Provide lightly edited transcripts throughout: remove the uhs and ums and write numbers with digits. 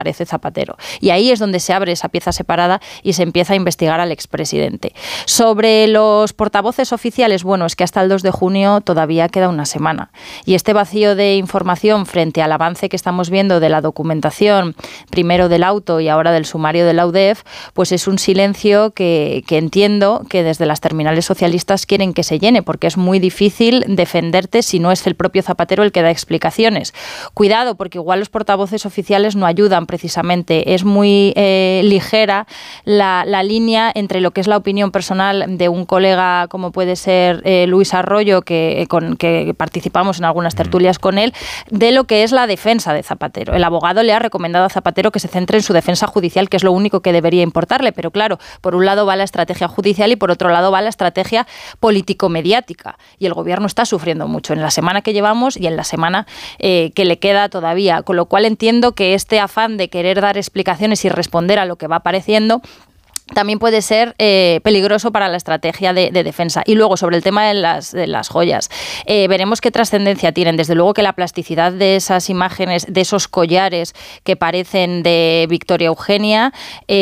aparece Zapatero. Y ahí es donde se abre esa pieza separada y se empieza a investigar al expresidente. Sobre los portavoces oficiales, bueno, es que hasta el 2 de junio todavía queda una semana. Y este vacío de información frente al avance que estamos viendo de la documentación, primero del auto y ahora del sumario de la UDEF, pues es un silencio que entiendo que desde las terminales socialistas quieren que se llene, porque es muy difícil defenderte si no es el propio Zapatero el que da explicaciones. Cuidado, porque igual los portavoces oficiales no ayudan precisamente. Es muy ligera la línea entre lo que es la opinión personal de un colega como puede ser Luis Arroyo, que participamos en algunas tertulias con él, de lo que es la defensa de Zapatero. El abogado le ha recomendado a Zapatero que se centre en su defensa judicial, que es lo único que debería importarle, pero claro, por un lado va la estrategia judicial y por otro lado va la estrategia político-mediática, y el gobierno está sufriendo mucho en la semana que llevamos y en la semana que le queda todavía, con lo cual entiendo que este afán de querer dar explicaciones y responder a lo que va apareciendo también puede ser peligroso para la estrategia de defensa. Y luego, sobre el tema de las joyas, veremos qué trascendencia tienen. Desde luego que la plasticidad de esas imágenes, de esos collares que parecen de Victoria Eugenia,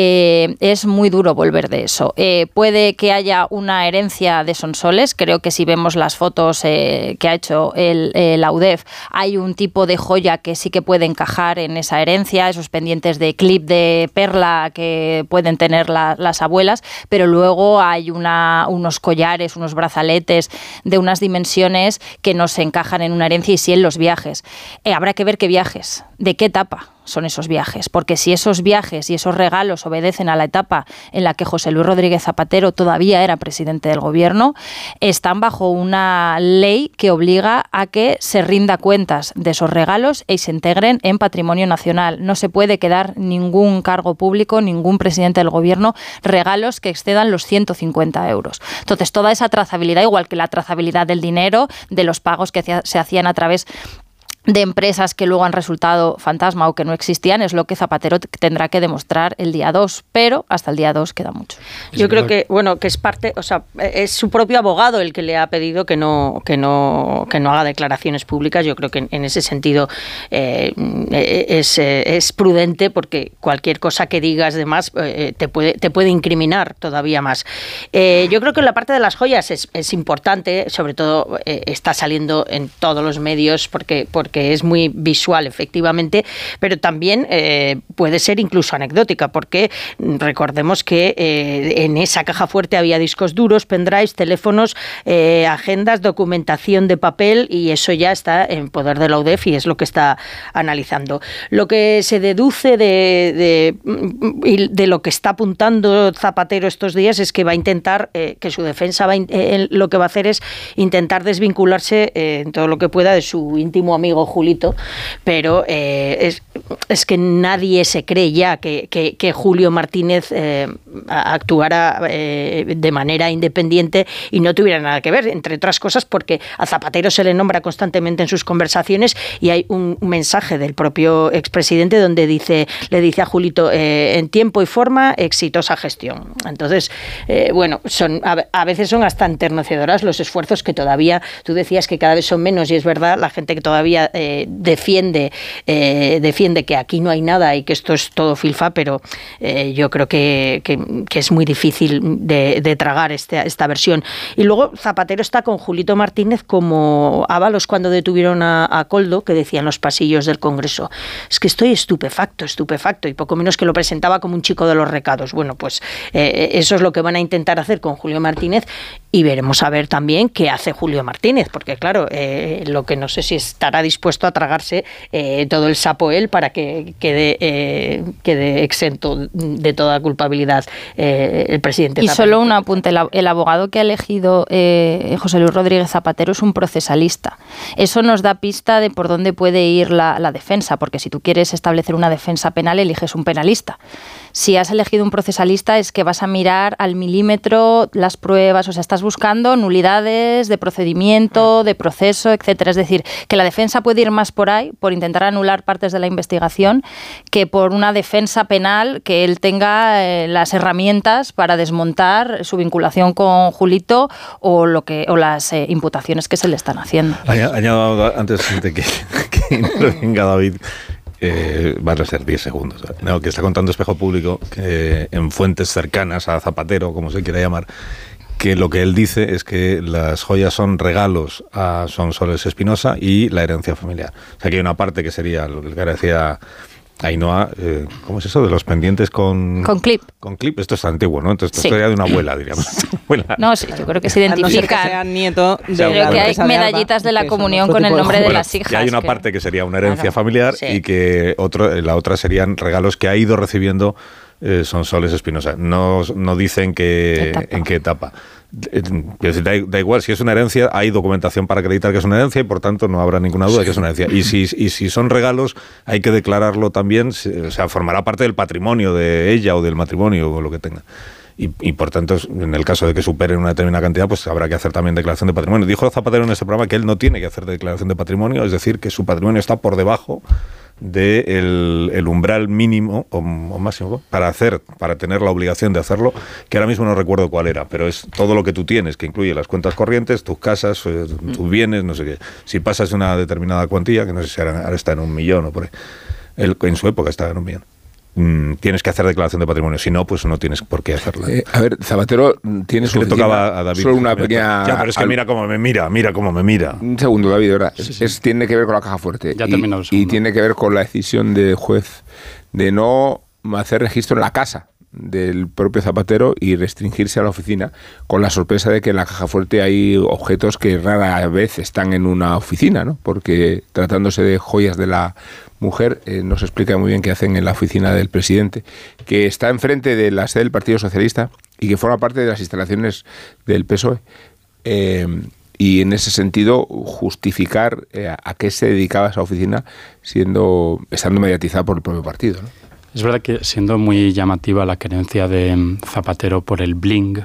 es muy duro volver de eso. Puede que haya una herencia de Sonsoles. Creo que si vemos las fotos que ha hecho la UDEF, hay un tipo de joya que sí que puede encajar en esa herencia, esos pendientes de clip de perla que pueden tener las abuelas, pero luego hay unos collares, unos brazaletes de unas dimensiones que no se encajan en una herencia, y sí en los viajes. Habrá que ver qué viajes, de qué etapa son esos viajes, porque si esos viajes y esos regalos obedecen a la etapa en la que José Luis Rodríguez Zapatero todavía era presidente del gobierno, están bajo una ley que obliga a que se rinda cuentas de esos regalos y se integren en patrimonio nacional. No se puede quedar ningún cargo público, ningún presidente del gobierno, regalos que excedan los 150 euros. Entonces, toda esa trazabilidad, igual que la trazabilidad del dinero, de los pagos que se hacían a través de empresas que luego han resultado fantasma o que no existían, es lo que Zapatero tendrá que demostrar el día 2, pero hasta el día 2 queda mucho. Yo creo que, bueno, que es parte, o sea, es su propio abogado el que le ha pedido que no haga declaraciones públicas. Yo creo que en ese sentido es prudente, porque cualquier cosa que digas de más te puede incriminar todavía más. Yo creo que la parte de las joyas es importante, sobre todo está saliendo en todos los medios porque es muy visual, efectivamente, pero también puede ser incluso anecdótica, porque recordemos que en esa caja fuerte había discos duros, pendrives, teléfonos, agendas, documentación de papel, y eso ya está en poder de la UDEF y es lo que está analizando. Lo que se deduce de lo que está apuntando Zapatero estos días es que va a intentar, que su defensa lo que va a hacer es intentar desvincularse en todo lo que pueda de su íntimo amigo Julito, pero es que nadie se cree ya que Julio Martínez actuara de manera independiente y no tuviera nada que ver, entre otras cosas porque a Zapatero se le nombra constantemente en sus conversaciones, y hay un mensaje del propio expresidente donde le dice a Julito, en tiempo y forma, exitosa gestión. Entonces, bueno, a veces son hasta enternecedoras los esfuerzos que todavía, tú decías que cada vez son menos, y es verdad, la gente que todavía defiende que aquí no hay nada y que esto es todo filfa, pero yo creo que es muy difícil de tragar esta versión. Y luego Zapatero está con Julito Martínez como Ábalos cuando detuvieron a Koldo, que decía en los pasillos del Congreso, es que estoy estupefacto, y poco menos que lo presentaba como un chico de los recados. Bueno, pues eso es lo que van a intentar hacer con Julio Martínez, y veremos a ver también qué hace Julio Martínez, porque claro, lo que no sé si estará dispuesto a tragarse todo el sapo él para que quede exento de toda culpabilidad el presidente. Y solo un apunte, el abogado que ha elegido José Luis Rodríguez Zapatero es un procesalista. Eso nos da pista de por dónde puede ir la defensa, porque si tú quieres establecer una defensa penal, eliges un penalista. Si has elegido un procesalista es que vas a mirar al milímetro las pruebas, o sea, estás buscando nulidades de procedimiento, de proceso, etcétera. Es decir, que la defensa puede ir más por ahí, por intentar anular partes de la investigación, que por una defensa penal que él tenga las herramientas para desmontar su vinculación con Julito o las imputaciones que se le están haciendo. Añado antes de que intervenga David. van a ser 10 segundos. No, que está contando Espejo Público que en fuentes cercanas a Zapatero, como se quiera llamar, que lo que él dice es que las joyas son regalos a Sonsoles Espinosa y la herencia familiar. O sea, que hay una parte que sería lo que decía Ainhoa, ¿cómo es eso? De los pendientes con clip. Con clip, esto es antiguo, ¿no? Entonces, esto sería de una abuela, diríamos. No, sí, yo creo que se identifica. A no ser que sea nieto de pero que hay medallitas de la comunión con el nombre de las hijas. Y hay una parte que sería una herencia familiar y que la otra serían regalos que ha ido recibiendo Sonsoles Espinosa. No dicen en qué etapa. Da igual, si es una herencia, hay documentación para acreditar que es una herencia y por tanto no habrá ninguna duda de que es una herencia. Y si son regalos, hay que declararlo también, o sea, formará parte del patrimonio de ella o del matrimonio o lo que tenga. Y por tanto, en el caso de que superen una determinada cantidad, pues habrá que hacer también declaración de patrimonio. Dijo Zapatero en ese programa que él no tiene que hacer declaración de patrimonio, es decir, que su patrimonio está por debajo del umbral mínimo o máximo para tener la obligación de hacerlo, que ahora mismo no recuerdo cuál era, pero es todo lo que tú tienes, que incluye las cuentas corrientes, tus casas, tus bienes, no sé qué. Si pasas una determinada cuantía, que no sé si ahora está en 1 millón o por ahí, en su época estaba en 1 millón. Tienes que hacer declaración de patrimonio, si no, pues no tienes por qué hacerla. A ver, Zapatero tiene su oficina, tocaba a David, solo una pequeña... Ya, pero es que mira cómo me mira. Un segundo, David, ahora. Tiene que ver con la caja fuerte. Ya terminó el y tiene que ver con la decisión del juez de no hacer registro en la casa del propio Zapatero y restringirse a la oficina, con la sorpresa de que en la caja fuerte hay objetos que rara vez están en una oficina, ¿no? Porque tratándose de joyas de la mujer, no se explica muy bien qué hacen en la oficina del presidente, que está enfrente de la sede del Partido Socialista y que forma parte de las instalaciones del PSOE. Y en ese sentido justificar a qué se dedicaba esa oficina estando mediatizada por el propio partido, ¿no? Es verdad que siendo muy llamativa la querencia de Zapatero por el bling,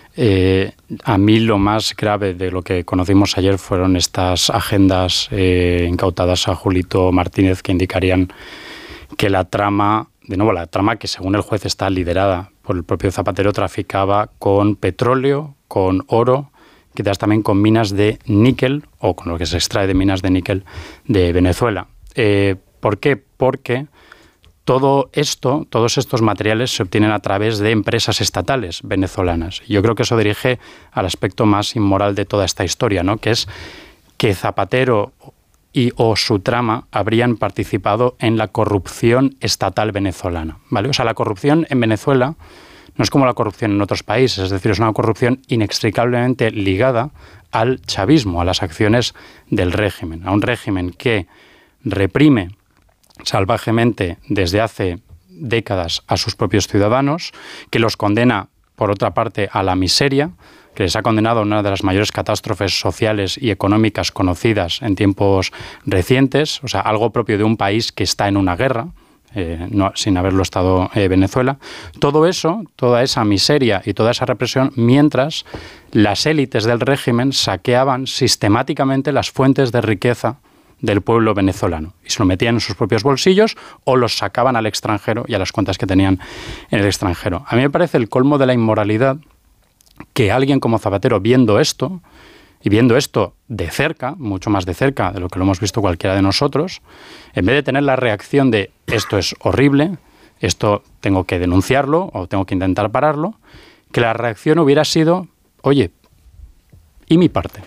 a mí lo más grave de lo que conocimos ayer fueron estas agendas incautadas a Julito Martínez que indicarían que la trama que según el juez está liderada por el propio Zapatero, traficaba con petróleo, con oro, quizás también con minas de níquel o con lo que se extrae de minas de níquel de Venezuela. ¿Por qué? Porque todos estos materiales se obtienen a través de empresas estatales venezolanas. Yo creo que eso dirige al aspecto más inmoral de toda esta historia, ¿no? Que es que Zapatero o su trama habrían participado en la corrupción estatal venezolana, ¿vale? O sea, la corrupción en Venezuela no es como la corrupción en otros países, es decir, es una corrupción inextricablemente ligada al chavismo, a las acciones del régimen, a un régimen que reprime salvajemente desde hace décadas a sus propios ciudadanos, que los condena, por otra parte, a la miseria, que les ha condenado a una de las mayores catástrofes sociales y económicas conocidas en tiempos recientes, o sea, algo propio de un país que está en una guerra, sin haberlo estado Venezuela. Todo eso, toda esa miseria y toda esa represión, mientras las élites del régimen saqueaban sistemáticamente las fuentes de riqueza del pueblo venezolano y se lo metían en sus propios bolsillos o los sacaban al extranjero y a las cuentas que tenían en el extranjero. A mí me parece el colmo de la inmoralidad que alguien como Zapatero, viendo esto, y viendo esto de cerca, mucho más de cerca de lo que lo hemos visto cualquiera de nosotros, en vez de tener la reacción de esto es horrible, esto tengo que denunciarlo o tengo que intentar pararlo, que la reacción hubiera sido, oye, ¿y mi parte?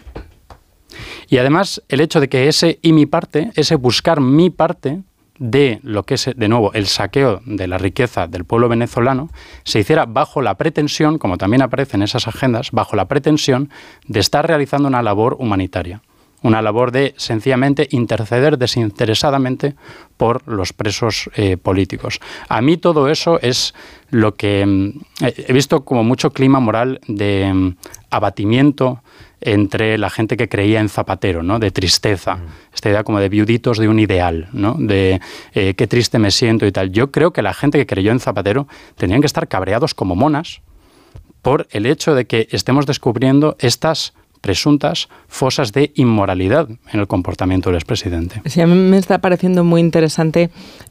Y además el hecho de que ese buscar mi parte de lo que es, de nuevo, el saqueo de la riqueza del pueblo venezolano, se hiciera bajo la pretensión, como también aparece en esas agendas, bajo la pretensión de estar realizando una labor humanitaria, una labor de sencillamente interceder desinteresadamente por los presos políticos. A mí todo eso es lo que he visto como mucho clima moral de abatimiento entre la gente que creía en Zapatero, ¿no? De tristeza, esta idea como de viuditos de un ideal, ¿no? De qué triste me siento y tal. Yo creo que la gente que creyó en Zapatero tenían que estar cabreados como monas por el hecho de que estemos descubriendo estas presuntas fosas de inmoralidad en el comportamiento del expresidente. Sí, a mí me está pareciendo muy interesante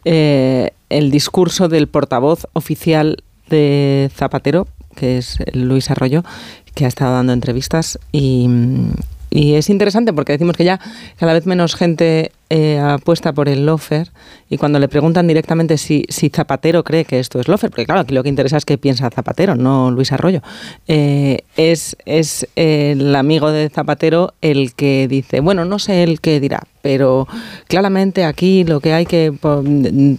el discurso del portavoz oficial de Zapatero, que es Luis Arroyo, que ha estado dando entrevistas y Y es interesante porque decimos que ya cada vez menos gente apuesta por el loafer, y cuando le preguntan directamente si Zapatero cree que esto es loafer, porque claro, aquí lo que interesa es qué piensa Zapatero, no Luis Arroyo, es el amigo de Zapatero el que dice, bueno, no sé el qué dirá, pero claramente aquí lo que hay que